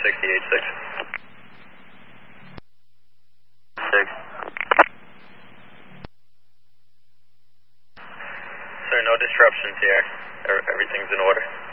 68.6. 6. Sir, no disruptions here. Everything's in order.